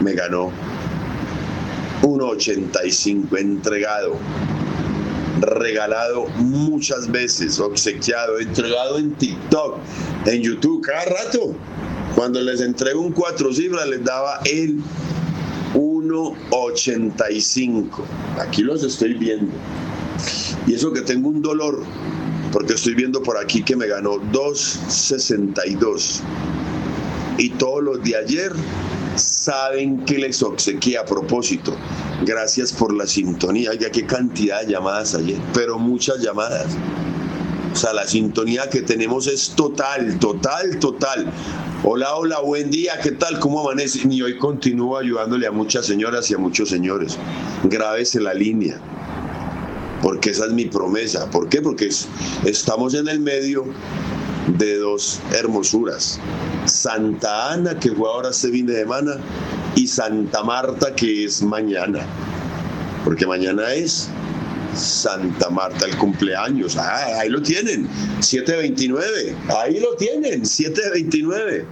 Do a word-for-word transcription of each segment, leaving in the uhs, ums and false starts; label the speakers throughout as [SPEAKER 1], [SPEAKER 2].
[SPEAKER 1] me ganó uno ochenta y cinco entregado, regalado muchas veces, obsequiado, entregado en TikTok, en YouTube, cada rato. Cuando les entrego un cuatro cifras, les daba el uno ochenta y cinco. Aquí los estoy viendo. Y eso que tengo un dolor, porque estoy viendo por aquí que me ganó dos sesenta y dos. Y todos los de ayer saben que les obsequié a propósito. Gracias por la sintonía. Oiga, qué cantidad de llamadas ayer, pero muchas llamadas. O sea, la sintonía que tenemos es total, total, total. Hola, hola, buen día, ¿qué tal? ¿Cómo amanecen? Y hoy continúo ayudándole a muchas señoras y a muchos señores. Grábese la línea, porque esa es mi promesa. ¿Por qué? Porque es, estamos en el medio de dos hermosuras. Santa Ana, que fue ahora este fin de semana, y Santa Marta, que es mañana. Porque mañana es Santa Marta, el cumpleaños. Ah, ahí lo tienen, siete veintinueve. Ahí lo tienen, siete veintinueve.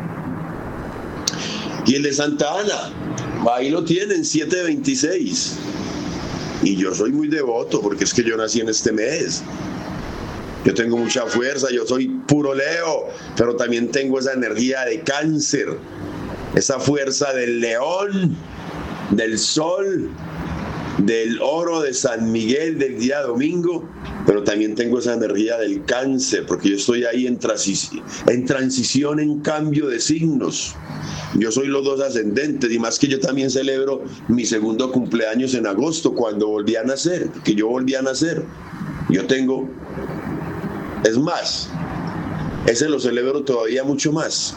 [SPEAKER 1] Y el de Santa Ana, ahí lo tienen, siete veintiséis. Y yo soy muy devoto, porque es que yo nací en este mes. Yo tengo mucha fuerza, yo soy puro Leo, pero también tengo esa energía de Cáncer, esa fuerza del león, del sol, del oro de San Miguel del día domingo, pero también tengo esa energía del Cáncer, porque yo estoy ahí en, transi- en transición, en cambio de signos. Yo soy los dos ascendentes, y más que yo también celebro mi segundo cumpleaños en agosto, cuando volví a nacer, que yo volví a nacer. Yo tengo, es más, ese lo celebro todavía mucho más,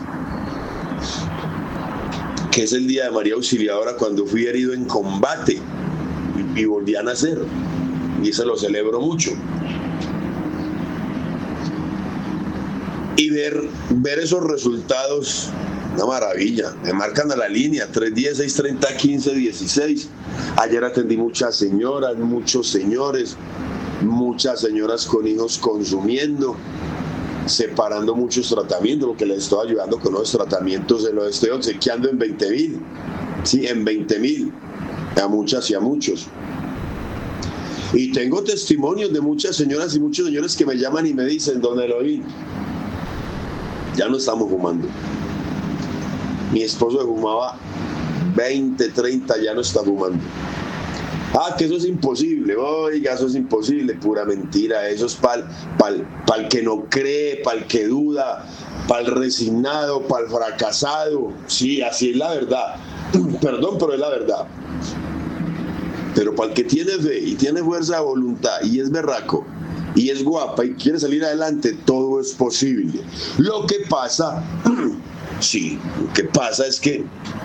[SPEAKER 1] que es el día de María Auxiliadora, cuando fui herido en combate y volví a nacer, y ese lo celebro mucho. Y ver, ver esos resultados, una maravilla. Me marcan a la línea tres diez, seis treinta, quince dieciséis. Ayer atendí muchas señoras, muchos señores, muchas señoras con hijos consumiendo, separando muchos tratamientos, porque les estoy ayudando con los tratamientos, se los estoy obsequiando en veinte mil, sí, en veinte mil, a muchas y a muchos. Y tengo testimonios de muchas señoras y muchos señores que me llaman y me dicen: don Elohim, ya no estamos fumando. Mi esposo fumaba veinte, treinta, ya no está fumando. Ah, que eso es imposible. Oiga, eso es imposible, pura mentira. Eso es para pal, pal que no cree, para el que duda, para el resignado, para el fracasado. Sí, así es la verdad. Perdón, pero es la verdad. Pero para el que tiene fe y tiene fuerza de voluntad y es berraco y es guapa y quiere salir adelante, todo es posible. Lo que pasa, sí, lo que pasa es que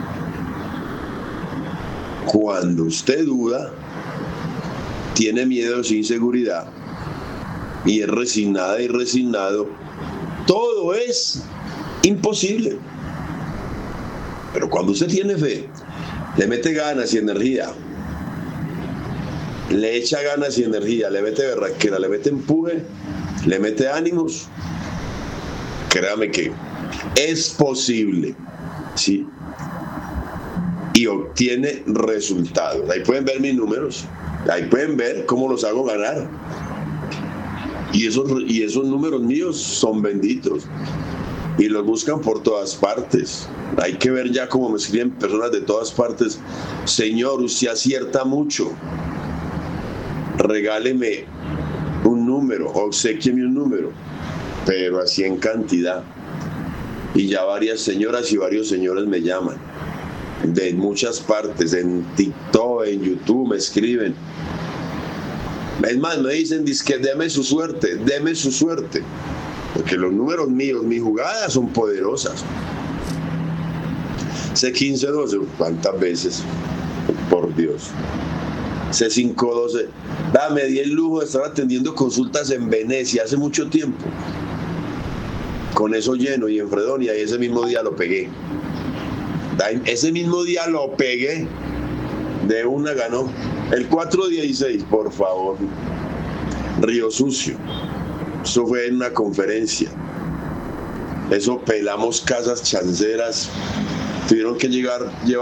[SPEAKER 1] cuando usted duda, tiene miedo, inseguridad y es resignada y resignado, todo es imposible. Pero cuando usted tiene fe, le mete ganas y energía, le echa ganas y energía, le mete berraquera, le mete empuje, le mete ánimos, créame que es posible, ¿sí? Y obtiene resultados. Ahí pueden ver mis números, ahí pueden ver cómo los hago ganar. Y esos, y esos números míos son benditos. Y los buscan por todas partes. Hay que ver ya cómo me escriben personas de todas partes. Señor, usted acierta mucho. Regáleme un número, obséquieme un número, pero así en cantidad. Y ya varias señoras y varios señores me llaman de muchas partes, en TikTok, en YouTube, me escriben. Es más, me dicen, dizque deme su suerte, deme su suerte, porque los números míos, mis jugadas son poderosas. C quince doce, ¿cuántas veces? Por Dios. C cinco doce. Ah, me di el lujo de estar atendiendo consultas en Venecia hace mucho tiempo, con eso lleno y en Fredonia, y ese mismo día lo pegué. Ese mismo día lo pegué. De una ganó. El cuatro dieciséis, por favor. Río Sucio. Eso fue en una conferencia. Eso pelamos casas chanceras. Tuvieron que llegar, llevar